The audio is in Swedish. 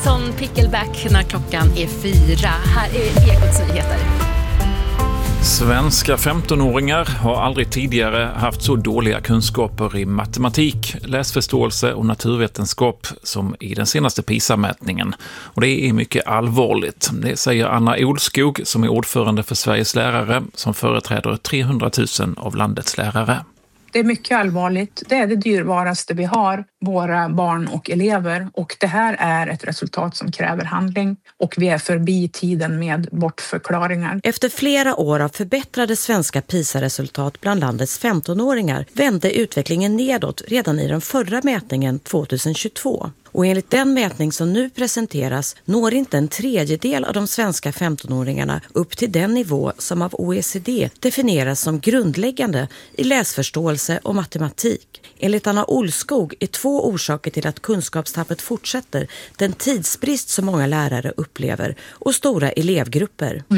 Svensson Pickleback när klockan är 4. Här är Ekots nyheter. Svenska 15-åringar har aldrig tidigare haft så dåliga kunskaper i matematik, läsförståelse och naturvetenskap som i den senaste PISA-mätningen. Och det är mycket allvarligt. Det säger Anna Olskog som är ordförande för Sveriges lärare som företräder 300 000 av landets lärare. Det är mycket allvarligt. Det är det dyrbaraste vi har, våra barn och elever. Och det här är ett resultat som kräver handling. Och vi är förbi tiden med bortförklaringar. Efter flera år av förbättrade svenska PISA-resultat bland landets 15-åringar vände utvecklingen nedåt redan i den förra mätningen 2022. Och enligt den mätning som nu presenteras når inte en tredjedel av de svenska 15-åringarna upp till den nivå som av OECD definieras som grundläggande i läsförståelse och matematik. Enligt Anna Olskog är 2 orsaker till att kunskapstappet fortsätter den tidsbrist som många lärare upplever och stora elevgrupper.